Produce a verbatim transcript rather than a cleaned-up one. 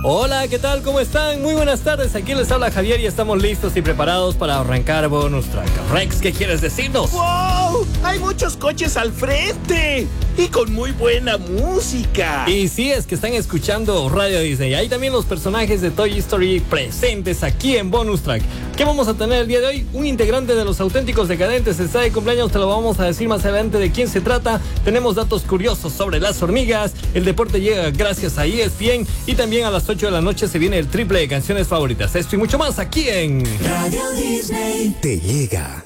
Hola, ¿qué tal? ¿Cómo están? Muy buenas tardes, aquí les habla Javier y estamos listos y preparados para arrancar Bonus Track. Rex, ¿qué quieres decirnos? ¡Wow! Hay muchos coches al frente y con muy buena música. Y sí, es que están escuchando Radio Disney. Hay también los personajes de Toy Story presentes aquí en Bonus Track. ¿Qué vamos a tener el día de hoy? Un integrante de los auténticos decadentes está de cumpleaños, te lo vamos a decir más adelante de quién se trata. Tenemos datos curiosos sobre las hormigas. El deporte llega gracias a E S P N y también a las ocho de la noche se viene el triple de canciones favoritas. Esto y mucho más aquí en Radio Disney. Te llega